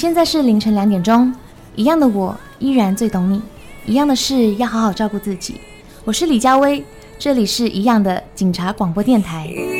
现在是凌晨2点钟，一样的我依然最懂你，一样的是要好好照顾自己。我是李佳薇，这里是一样的警察广播电台。